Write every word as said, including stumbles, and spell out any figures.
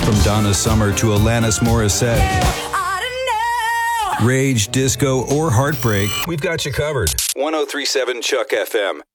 From Donna Summer to Alanis Morissette. Rage, disco, or heartbreak, we've got you covered. ten thirty-seven Chuck F M.